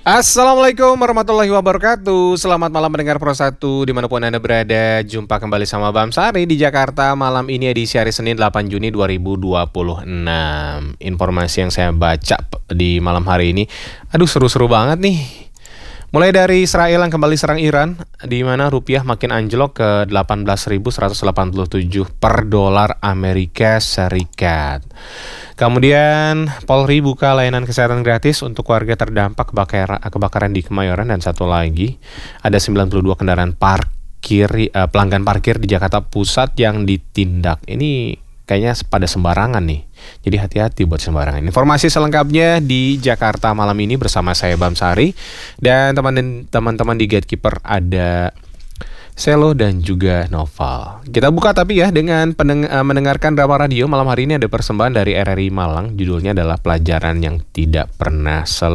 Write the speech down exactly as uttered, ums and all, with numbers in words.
Assalamualaikum warahmatullahi wabarakatuh. Selamat malam pendengar Pro satu dimanapun Anda berada. Jumpa kembali sama Bam Sari di Jakarta. Malam ini edisi hari Senin delapan Juni dua ribu dua puluh enam. Informasi yang saya baca di malam hari ini, aduh seru-seru banget nih. Mulai dari Israel yang kembali serang Iran, di mana rupiah makin anjlok ke delapan belas ribu seratus delapan puluh tujuh per dolar Amerika Serikat. Kemudian Polri buka layanan kesehatan gratis untuk warga terdampak kebakaran, kebakaran di Kemayoran. Dan satu lagi, ada sembilan puluh dua kendaraan parkir uh, pelanggan parkir di Jakarta Pusat yang ditindak. Ini kayaknya pada sembarangan nih. Jadi hati-hati buat sembarangan. Informasi selengkapnya di Jakarta malam ini bersama saya Bam Sari dan teman-teman di Gatekeeper ada Selo dan juga Noval. Kita buka tapi ya dengan pendeng- mendengarkan drama radio. Malam hari ini ada persembahan dari R R I Malang. Judulnya adalah Pelajaran yang Tidak Pernah Selesai.